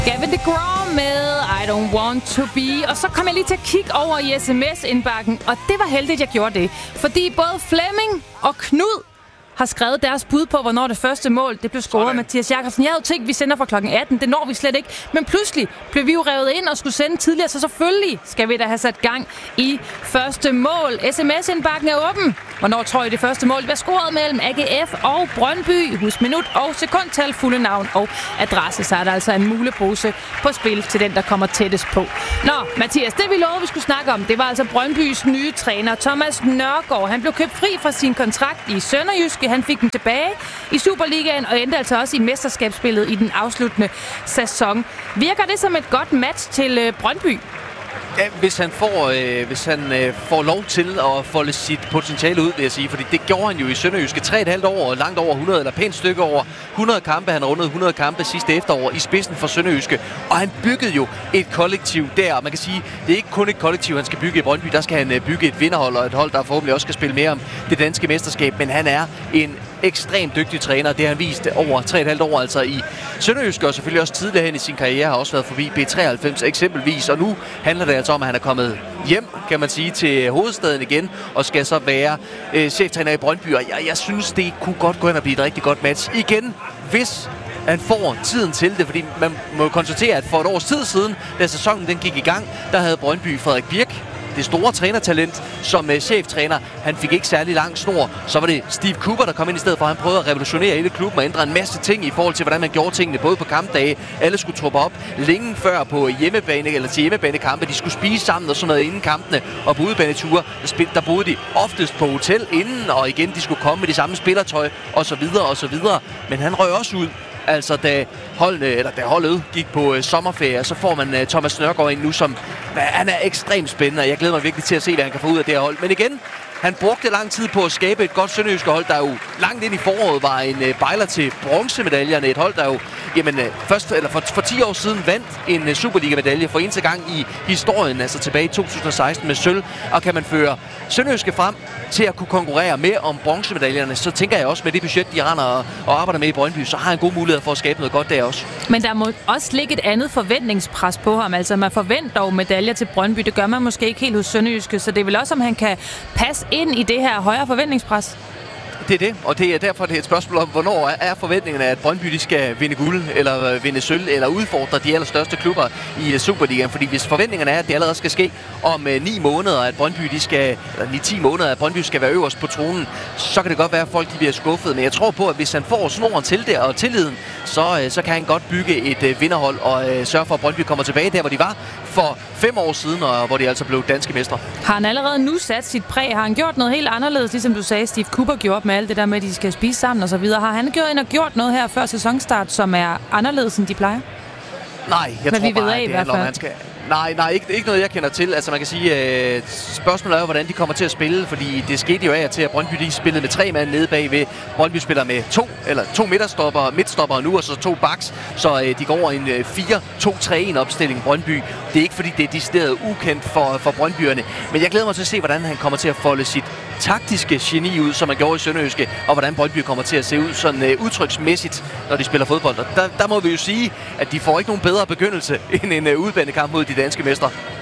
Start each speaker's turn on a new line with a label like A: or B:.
A: Gavin DeGraw med I Don't Want To Be. Og så kom jeg lige til at kigge over i sms-indbakken, og det var heldigt, jeg gjorde det. Fordi både Flemming og Knud har skrevet deres bud på, hvornår det første mål det blev scoret af Mathias Jakobsen. Jeg havde tænkt, vi sender fra klokken 18. Det når vi slet ikke. Men pludselig blev vi jo revet ind og skulle sende tidligere, så selvfølgelig skal vi da have sat gang i første mål. SMS-indbakken er åben. Hvornår tror I det første mål bliver scoret mellem AGF og Brøndby? Husk minut og sekundtal, fulde navn og adresse. Så er der altså en mulepose på spil til den, der kommer tættest på. Nå, Mathias, det vi lovede, vi skulle snakke om, det var altså Brøndbys nye træner, Thomas Nørgaard. Han blev købt fri fra sin kontrakt i Sønderjyske. Han fik den tilbage i Superligaen og endte altså også i mesterskabsspillet i den afsluttende sæson. Virker det som et godt match til Brøndby?
B: Ja, hvis han får lov til at folde sit potentiale ud, vil jeg sige. Fordi det gjorde han jo i Sønderjyske 3,5 år, langt over 100, eller pænt stykke over 100 kampe. Han har rundet 100 kampe sidste efterår i spidsen for Sønderjyske. Og han byggede jo et kollektiv der. Man kan sige, det er ikke kun et kollektiv, han skal bygge i Brøndby. Der skal han bygge et vinderhold, og et hold, der forhåbentlig også skal spille mere om det danske mesterskab. Men han er en ekstremt dygtig træner. Det har han vist over 3,5 år, altså i Sønderjyske, og selvfølgelig også tidligere hen i sin karriere har også været forbi B93 eksempelvis. Og nu handler det altså om, at han er kommet hjem, kan man sige, til hovedstaden igen, og skal så være cheftræner i Brøndby. Og jeg synes, det kunne godt gå hen og blive et rigtig godt match. Igen, hvis han får tiden til det, fordi man må konstatere, at for et års tid siden, da sæsonen den gik i gang, der havde Brøndby Frederik Birk, det store trænertalent, som cheftræner. Han fik ikke særlig lang snor. Så var det Steve Cooper, der kom ind i stedet for. Han prøvede at revolutionere hele klubben og ændre en masse ting i forhold til, hvordan man gjorde tingene, både på kampdage. Alle skulle truppe op længe før på hjemmebane, eller til hjemmebanekampe. De skulle spise sammen og sådan noget inden kampene. Og på udebaneture, der boede de oftest på hotel inden, og igen, de skulle komme med de samme spillertøj, og så videre, og så videre. Men han røg også ud. Altså, da holdet gik på sommerferie, så får man Thomas Nørgaard ind nu, som han er ekstremt spændende, og jeg glæder mig virkelig til at se, hvad han kan få ud af det her hold. Men igen, han brugte lang tid på at skabe et godt sønderjyske hold, der jo langt ind i foråret var en bejler til bronzemedaljerne. Et hold, der jo for 10 år siden vandt en Superliga-medalje for eneste gang i historien, altså tilbage i 2016 med sølv. Og kan man føre sønderjyske frem til at kunne konkurrere med om bronzemedaljerne, så tænker jeg også med det budget, de render og arbejder med i Brøndby, så har han gode muligheder for at skabe noget godt der også.
A: Men der må også ligge et andet forventningspres på ham. Altså man forventer jo medaljer til Brøndby. Det gør man måske ikke helt hos Sønderjyske, så det er vel også, om han kan passe ind i det her højere forventningspres.
B: Det er det, og det er derfor, det er et spørgsmål om, hvornår er forventningerne, at Brøndby de skal vinde guld, eller vinde sølv, eller udfordre de allerstørste klubber i Superligaen. Fordi hvis forventningerne er, at det allerede skal ske om 9 måneder, at Brøndby de skal, eller 10 måneder, at Brøndby skal være øverst på tronen, så kan det godt være, at folk de bliver skuffet. Men jeg tror på, at hvis han får snoren til det og tilliden, så kan han godt bygge et vinderhold og sørge for, at Brøndby kommer tilbage der, hvor de var for 5 år siden, og hvor de altså blev danske mestre.
A: Har han allerede nu sat sit præg? Har han gjort noget helt anderledes, ligesom du sagde, Steve Cooper gjorde med alt det der med, at de skal spise sammen og så videre? Har han gjort noget her før sæsonstart, som er anderledes, end de plejer?
B: Nej, jeg tror bare, at det handler om, at han skal... Nej, ikke noget, jeg kender til. Altså man kan sige, spørgsmålet er jo, hvordan de kommer til at spille, fordi det skete jo af til, at Brøndby de spillede med 3 mand nede bagved. Brøndby spiller med 2 midtstopper nu, og så 2 backs, så de går over en 4-2-3-1 opstilling Brøndby. Det er ikke fordi, det er decideret ukendt for Brøndbyerne, men jeg glæder mig til at se, hvordan han kommer til at folde sit taktiske geni ud, som man gjorde i Sønderjyske, og hvordan Brøndby kommer til at se ud sådan udtryksmæssigt, når de spiller fodbold. Der må vi jo sige, at de får ikke nogen bedre begyndelse end en udbanekamp mod de danske mestre.